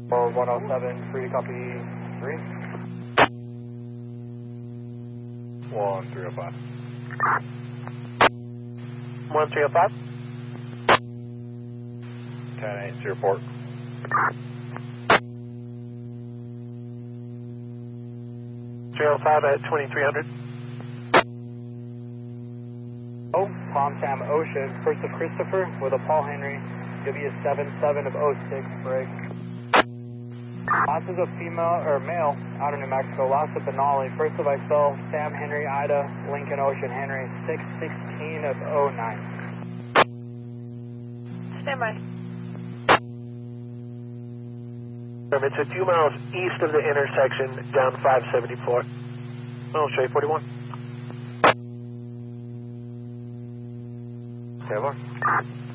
Or 107, free to copy 3. 1305. 1305. 10-8 to report. .305 at 2300. Oh, Tom Sam Ocean, first of Christopher with a Paul Henry, give you a 77 of 06 break. Lots of a female or male out of New Mexico, lots of Benali, first of Isel, Sam Henry, Ida, Lincoln Ocean Henry, 616 of 09. Stand by. It's a few miles east of the intersection, down 574. I'll show you 41. Taylor.